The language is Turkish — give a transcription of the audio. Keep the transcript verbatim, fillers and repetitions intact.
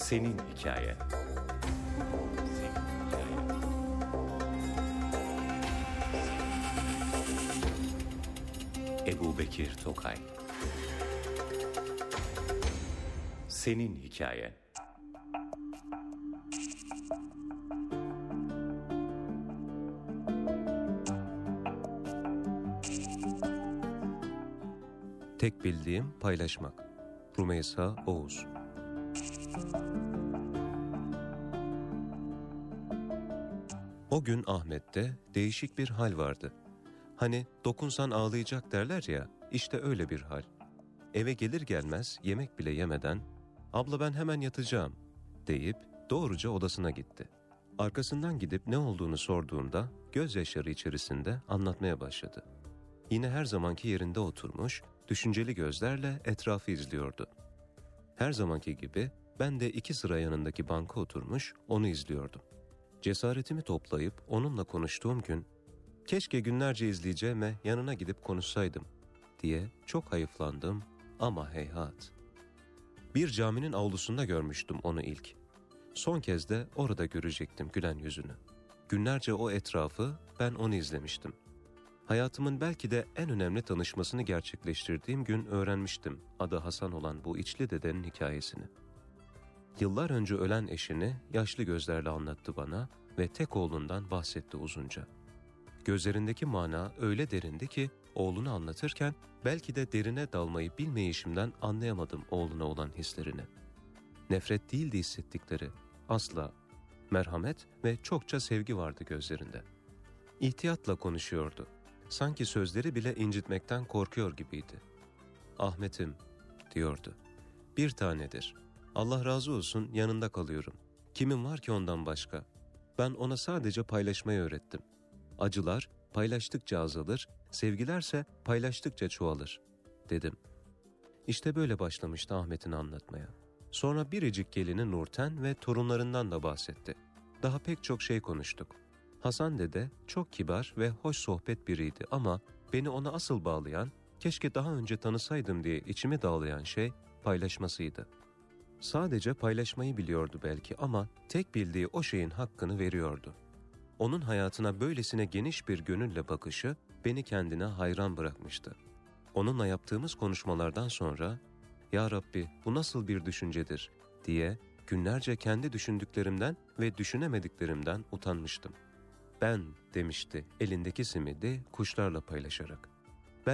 Senin hikayen. Senin hikayen. Ebubekir Tokay. Senin hikayen. Tek bildiğim paylaşmak. Rümeysa Oğuz. O gün Ahmet'te değişik bir hal vardı. Hani dokunsan ağlayacak derler ya, işte öyle bir hal. Eve gelir gelmez yemek bile yemeden "Abla ben hemen yatacağım" deyip doğruca odasına gitti. Arkasından gidip ne olduğunu sorduğumda gözyaşları içerisinde anlatmaya başladı. Yine her zamanki yerinde oturmuş, düşünceli gözlerle etrafı izliyordu. Her zamanki gibi ben de iki sıra yanındaki banka oturmuş onu izliyordum. Cesaretimi toplayıp onunla konuştuğum gün, keşke günlerce izleyeceğime yanına gidip konuşsaydım diye çok hayıflandım ama heyhat. Bir caminin avlusunda görmüştüm onu ilk. Son kez de orada görecektim gülen yüzünü. Günlerce o etrafı ben onu izlemiştim. Hayatımın belki de en önemli tanışmasını gerçekleştirdiğim gün öğrenmiştim adı Hasan olan bu içli dedenin hikayesini. Yıllar önce ölen eşini yaşlı gözlerle anlattı bana ve tek oğlundan bahsetti uzunca. Gözlerindeki mana öyle derindi ki oğlunu anlatırken belki de derine dalmayı bilmeyişimden anlayamadım oğluna olan hislerini. Nefret değildi hissettikleri, asla. Merhamet ve çokça sevgi vardı gözlerinde. İhtiyatla konuşuyordu. Sanki sözleri bile incitmekten korkuyor gibiydi. "Ahmet'im," diyordu. "Bir tanedir. Allah razı olsun yanında kalıyorum. Kimin var ki ondan başka? Ben ona sadece paylaşmayı öğrettim. Acılar paylaştıkça azalır, sevgilerse paylaştıkça çoğalır," dedim. İşte böyle başlamıştı Ahmet'in anlatmaya. Sonra biricik gelini Nurten ve torunlarından da bahsetti. Daha pek çok şey konuştuk. Hasan dede çok kibar ve hoş sohbet biriydi ama beni ona asıl bağlayan, keşke daha önce tanısaydım diye içimi dağlayan şey paylaşmasıydı. Sadece paylaşmayı biliyordu belki ama tek bildiği o şeyin hakkını veriyordu. Onun hayatına böylesine geniş bir gönülle bakışı beni kendine hayran bırakmıştı. Onunla yaptığımız konuşmalardan sonra "Ya Rabbi bu nasıl bir düşüncedir?" diye günlerce kendi düşündüklerimden ve düşünemediklerimden utanmıştım. "Ben," demişti elindeki simidi kuşlarla paylaşarak.